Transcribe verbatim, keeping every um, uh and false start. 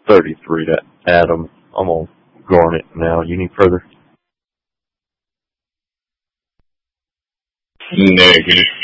thirty-three to Adam. I'm going to Garnet now. You need further? Negative.